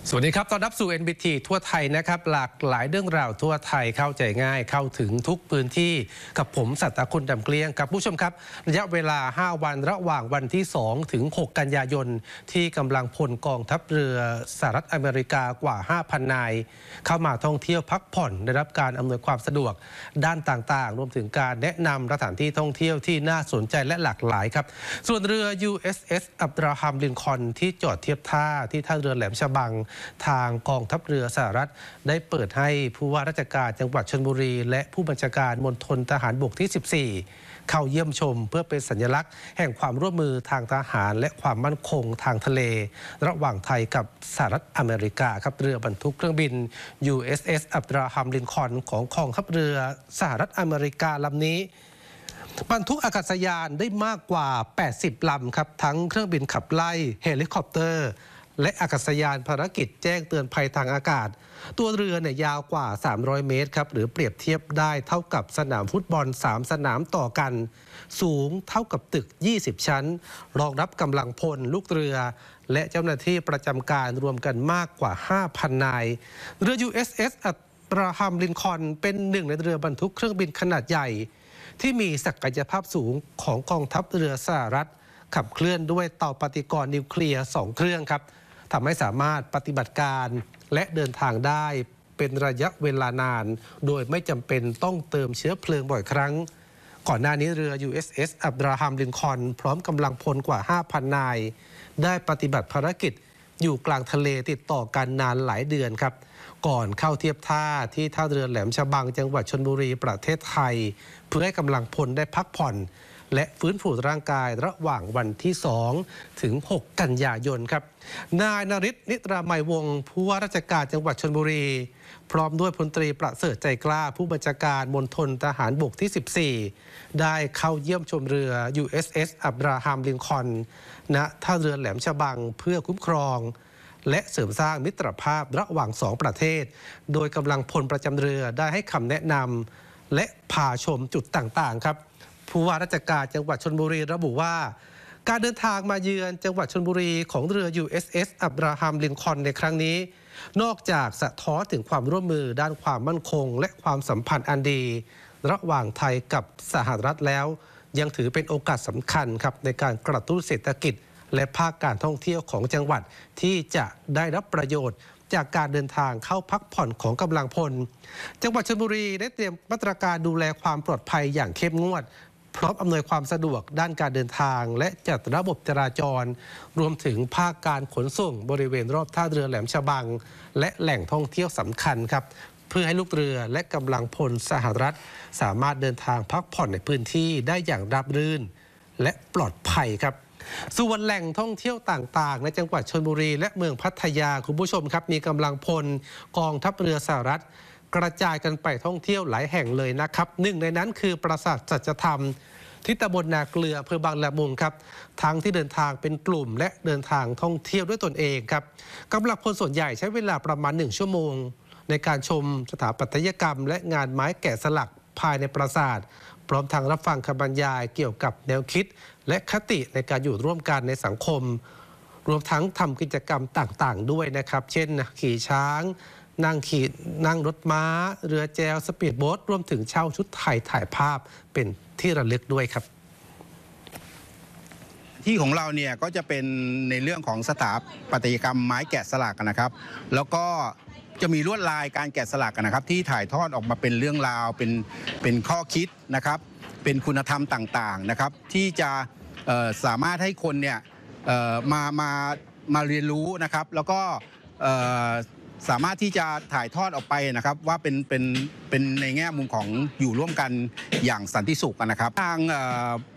สวัสดีครับต้อนรับสู่ NBT ทั่วไทยนะครับหลากหลายเรื่องราวทั่วไทยเข้าใจง่ายเข้าถึงทุกพื้นที่กับผมสัตคุณดำเกลี้ยงกับผู้ชมครับระยะเวลา5วันระหว่างวันที่2ถึง6กันยายนที่กำลังพลกองทัพเรือสหรัฐอเมริกากว่า 5,000 นายเข้ามาท่องเที่ยวพักผ่อนได้รับการอำนวยความสะดวกด้านต่างๆรวมถึงการแนะนำสถานที่ท่องเที่ยวที่น่าสนใจและหลากหลายครับส่วนเรือ USS อับราฮัมลินคอล์นที่จอดเทียบท่าที่ท่าเรือแหลมฉบังทางกองทัพเรือสหรัฐได้เปิดให้ผู้ว่าราชการจังหวัดชลบุรีและผู้บัญชาการมณฑลทหารบกที่ 14เข้าเยี่ยมชมเพื่อเป็นสัญลักษณ์แห่งความร่วมมือทางทหารและความมั่นคงทางทะเลระหว่างไทยกับสหรัฐอเมริกาครับเรือบรรทุกเครื่องบิน USS อับราฮัมลินคอล์นของกองทัพเรือสหรัฐอเมริกาลำนี้บรรทุกอากาศยานได้มากกว่า80ลำครับทั้งเครื่องบินขับไล่เฮลิคอปเตอร์และอากาศยานภารกิจแจ้งเตือนภัยทางอากาศตัวเรือเนี่ยยาวกว่า300เมตรครับหรือเปรียบเทียบได้เท่ากับสนามฟุตบอล3สนามต่อกันสูงเท่ากับตึก20ชั้นรองรับกำลังพลลูกเรือและเจ้าหน้าที่ประจำการรวมกันมากกว่า 5,000 นายเรือ USS อับราฮัมลินคอล์นเป็นหนึ่งในเรือบรรทุกเครื่องบินขนาดใหญ่ที่มีศักยภาพสูงของกองทัพเรือสหรัฐขับเคลื่อนด้วยเตาปฏิกรณ์นิวเคลียร์2เครื่องครับทำให้สามารถปฏิบัติการและเดินทางได้เป็นระยะเวลานานโดยไม่จำเป็นต้องเติมเชื้อเพลิงบ่อยครั้งก่อนหน้านี้เรือ USS อับราฮัมลินคอล์นพร้อมกำลังพลกว่า 5,000 นายได้ปฏิบัติภารกิจอยู่กลางทะเลติดต่อกันนานหลายเดือนครับก่อนเข้าเทียบท่าที่ท่าเรือแหลมฉบังจังหวัดชลบุรีประเทศไทยเพื่อให้กำลังพลได้พักผ่อนและฟื้นฟูร่างกายระหว่างวันที่2ถึง6กันยายนครับนายนฤทธิ์นิตรามัยวงศ์ผู้ว่าราชการจังหวัดชลบุรีพร้อมด้วยพลตรีประเสริฐใจกล้าผู้บัญชาการมณฑลทหารบกที่ 14ได้เข้าเยี่ยมชมเรือ USS อับราฮัมลินคอล์นณท่าเรือแหลมฉบังเพื่อคุ้มครองและเสริมสร้างมิตรภาพระหว่าง2ประเทศโดยกำลังพลประจำเรือได้ให้คำแนะนำและพาชมจุดต่างๆครับผู้ว่าราชการจังหวัดชลบุรีระบุว่าการเดินทางมาเยือนจังหวัดชลบุรีของเรือ USS อับราฮัมลินคอล์นในครั้งนี้นอกจากสะท้อนถึงความร่วมมือด้านความมั่นคงและความสัมพันธ์อันดีระหว่างไทยกับสหรัฐแล้วยังถือเป็นโอกาสสำคัญครับในการกระตุ้นเศรษฐกิจและภาคการท่องเที่ยวของจังหวัดที่จะได้รับประโยชน์จากการเดินทางเข้าพักผ่อนของกำลังพลจังหวัดชลบุรีได้เตรียมมาตรการดูแลความปลอดภัยอย่างเข้มงวดพร้อมอำนวยความสะดวกด้านการเดินทางและจัดระบบจราจรรวมถึงภาคการขนส่งบริเวณรอบท่าเรือแหลมฉบังและแหล่งท่องเที่ยวสำคัญครับเพื่อให้ลูกเรือและกำลังพลสหรัฐสามารถเดินทางพักผ่อนในพื้นที่ได้อย่างราบรื่นและปลอดภัยครับส่วนแหล่งท่องเที่ยวต่างๆในจังหวัดชลบุรีและเมืองพัทยาคุณผู้ชมครับมีกำลังพลกองทัพเรือสหรัฐกระจายกันไปท่องเที่ยวหลายแห่งเลยนะครับหนึ่งในนั้นคือปราสาทสัจธรรมที่ตำบลนาเกลืออำเภอบางละมุงครับทั้งที่เดินทางเป็นกลุ่มและเดินทางท่องเที่ยวด้วยตนเองครับกำลังพลส่วนใหญ่ใช้เวลาประมาณ1ชั่วโมงในการชมสถาปัตยกรรมและงานไม้แกะสลักภายในปราสาทพร้อมทางรับฟังคำบรรยายเกี่ยวกับแนวคิดและคติในการอยู่ร่วมกันในสังคมรวมทั้งทำกิจกรรมต่างๆด้วยนะครับเช่นขี่ช้างนั่งรถม้าเรือแจวสปีดโบ๊ทรวมถึงเช่าชุดไทยถ่ายภาพเป็นที่ระลึกด้วยครับที่ของเราเนี่ยก็จะเป็นในเรื่องของสถาปัตยกรรมไม้แกะสลักนะครับแล้วก็จะมีลวดลายการแกะสลักนะครับที่ถ่ายทอดออกมาเป็นเรื่องราวเป็นข้อคิดนะครับเป็นคุณธรรมต่างๆนะครับที่จะสามารถให้คนเนี่ยมาเรียนรู้นะครับแล้วก็สามารถที่จะถ่ายทอดออกไปนะครับว่าเป็นในแง่มุมของอยู่ร่วมกันอย่างสันติสุขนะครับทาง